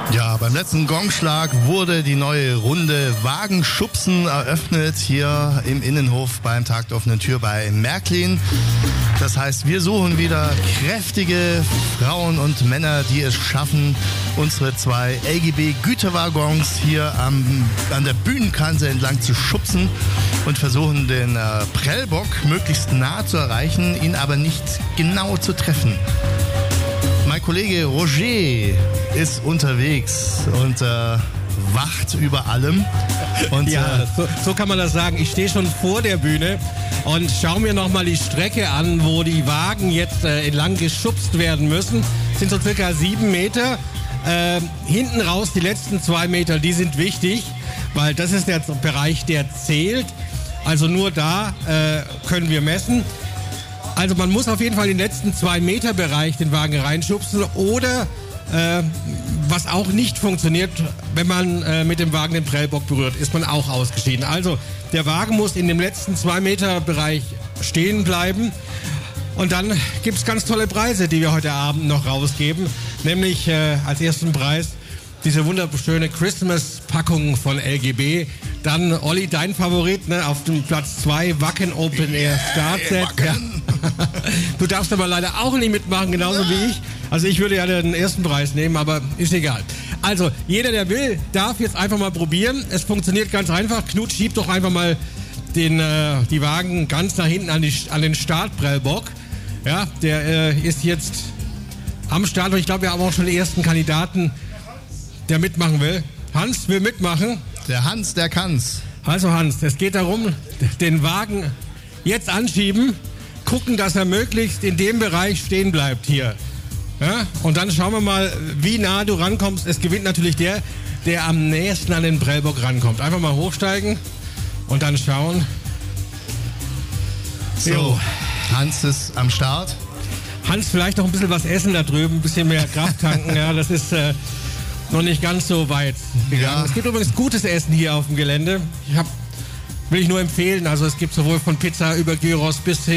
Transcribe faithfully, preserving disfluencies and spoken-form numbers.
Ja, beim letzten Gongschlag wurde die neue Runde Wagenschubsen eröffnet hier im Innenhof beim Tag der offenen Tür bei Märklin. Das heißt, wir suchen wieder kräftige Frauen und Männer, die es schaffen, unsere zwei L G B-Güterwaggons hier am, an der Bühnenkante entlang zu schubsen und versuchen, den äh, Prellbock möglichst nah zu erreichen, ihn aber nicht genau zu treffen. Mein Kollege Roger ist unterwegs und äh, wacht über allem. Und, ja, äh, so, so kann man das sagen. Ich stehe schon vor der Bühne und schaue mir nochmal die Strecke an, wo die Wagen jetzt äh, entlang geschubst werden müssen. Das sind so circa sieben Meter. Äh, hinten raus die letzten zwei Meter, die sind wichtig, weil das ist der Bereich, der zählt. Also nur da äh, können wir messen. Also man muss auf jeden Fall in den letzten zwei Meter Bereich den Wagen reinschubsen oder äh, was auch nicht funktioniert, wenn man äh, mit dem Wagen den Prellbock berührt, ist man auch ausgeschieden. Also der Wagen muss in dem letzten zwei Meter Bereich stehen bleiben und dann gibt es ganz tolle Preise, die wir heute Abend noch rausgeben. Nämlich äh, als ersten Preis diese wunderschöne Christmas-Packung von L G B. Dann, Olli, dein Favorit, ne, auf dem Platz zwei, Wacken Open Air Startset. Ja. Du darfst aber leider auch nicht mitmachen, genauso wie ich. Also ich würde ja den ersten Preis nehmen, aber ist egal. Also, jeder, der will, darf jetzt einfach mal probieren. Es funktioniert ganz einfach. Knut schiebt doch einfach mal den, äh, die Wagen ganz nach hinten an, die, an den Startprellbock. Ja, der äh, ist jetzt am Start. Und ich glaube, wir haben auch schon den ersten Kandidaten, der mitmachen will. Hans will mitmachen. Der Hans, der kann's. Also Hans, es geht darum, den Wagen jetzt anschieben, gucken, dass er möglichst in dem Bereich stehen bleibt hier. Ja? Und dann schauen wir mal, wie nah du rankommst. Es gewinnt natürlich der, der am nächsten an den Prellbock rankommt. Einfach mal hochsteigen und dann schauen. So, Jo. Hans ist am Start. Hans, vielleicht noch ein bisschen was essen da drüben, ein bisschen mehr Kraft tanken. Ja, das ist äh, noch nicht ganz so weit gegangen. Ja. Es gibt übrigens gutes Essen hier auf dem Gelände. Ich hab, will ich nur empfehlen. Also es gibt sowohl von Pizza über Gyros bis hin